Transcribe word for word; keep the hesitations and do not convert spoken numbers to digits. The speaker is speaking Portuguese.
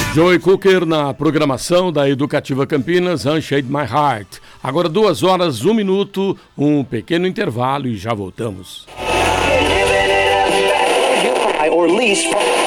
Joey Cooker na programação da Educativa Campinas, Unshade My Heart. Agora duas horas, um minuto, um pequeno intervalo e já voltamos. Or lease